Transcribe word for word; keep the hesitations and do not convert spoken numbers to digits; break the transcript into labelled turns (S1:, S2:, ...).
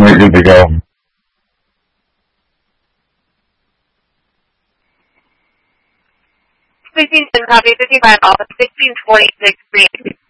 S1: we're good to go.
S2: sixteen copy, fifty-five, office, sixteen twenty-six, green.